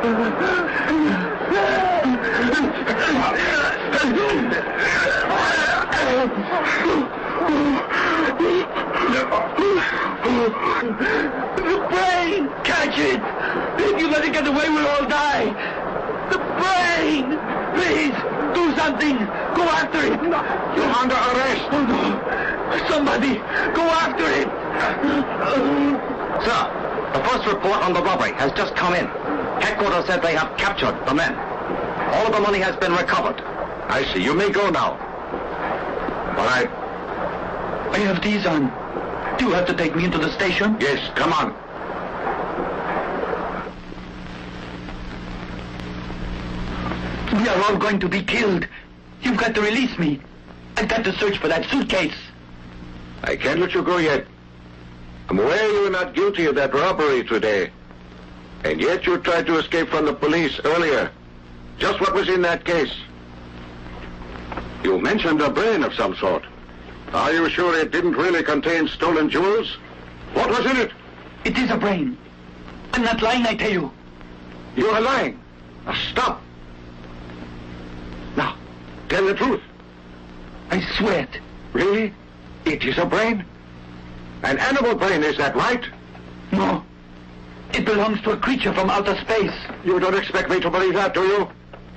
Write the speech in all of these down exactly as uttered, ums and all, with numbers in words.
The brain! Catch it! If you let it get away, we'll all die! The brain! Please, do something! Go after it! You're under arrest! Oh, no! Somebody, go after it! Sir, the first report on the robbery has just come in. Headquarters said they have captured the men. All of the money has been recovered. I see. You may go now. All right. I have these on. Do you have to take me into the station? Yes, come on. We are all going to be killed. You've got to release me. I've got to search for that suitcase. I can't let you go yet. I'm aware you were not guilty of that robbery today. And yet you tried to escape from the police earlier. Just what was in that case? You mentioned a brain of some sort. Are you sure it didn't really contain stolen jewels? What was in it? It is a brain. I'm not lying, I tell you. You are lying. Now stop. Now, tell the truth. I swear it. Really? It is a brain? An animal brain, is that right? No. It belongs to a creature from outer space. You don't expect me to believe that, do you?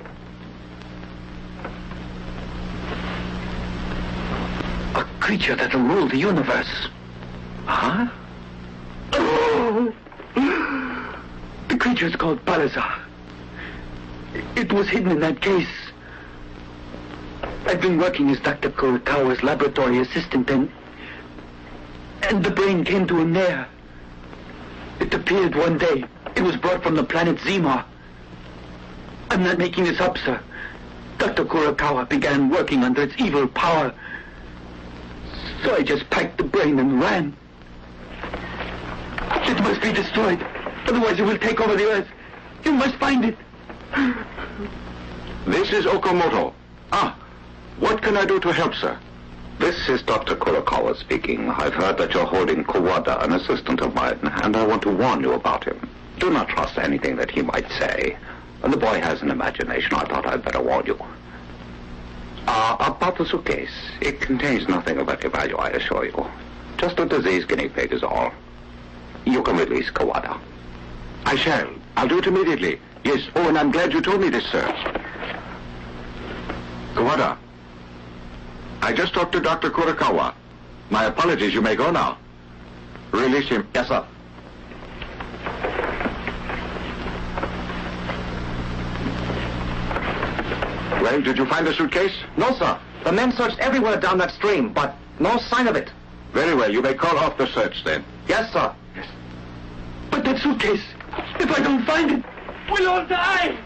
A creature that'll rule the universe. Huh? Oh! The creature's called Balazar. It was hidden in that case. I've been working as Doctor Kurokawa's laboratory assistant, and... and the brain came to him there. It appeared one day. It was brought from the planet Zimar. I'm not making this up, sir. Doctor Kurokawa began working under its evil power. So I just packed the brain and ran. It must be destroyed. Otherwise it will take over the earth. You must find it. This is Okamoto. Ah, what can I do to help, sir? This is Doctor Kurokawa speaking. I've heard that you're holding Kawada, an assistant of mine, and I want to warn you about him. Do not trust anything that he might say. And the boy has an imagination. I thought I'd better warn you. Uh, about the suitcase. It contains nothing of any value, I assure you. Just a diseased guinea pig is all. You can release Kawada. I shall. I'll do it immediately. Yes. Oh, and I'm glad you told me this, sir. Kawada. I just talked to Doctor Kurokawa. My apologies, you may go now. Release him. Yes, sir. Well, did you find the suitcase? No, sir. The men searched everywhere down that stream, but no sign of it. Very well, you may call off the search then. Yes, sir. But that suitcase, if I don't find it, we'll all die.